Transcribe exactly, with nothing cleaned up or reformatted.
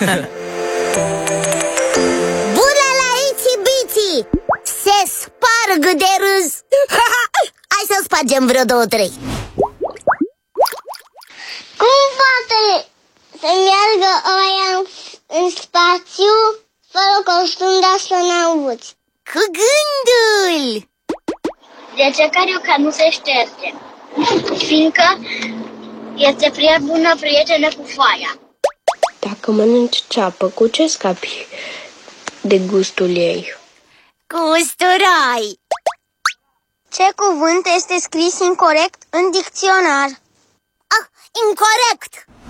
Bună la Itsy Bitsy! Se sparg de râs. Hai să spargem vreo două, trei. Cum poate să meargă oia în, în spațiu fără costum de astronauți? Cu gândul! De ce carioca nu se șterge? Fiindcă este prea bună prietenă cu foaia. Dacă mănânci ceapă, cu ce scapi de gustul ei? Cu usturoi. Ce cuvânt este scris incorect în dicționar? Ah, incorect!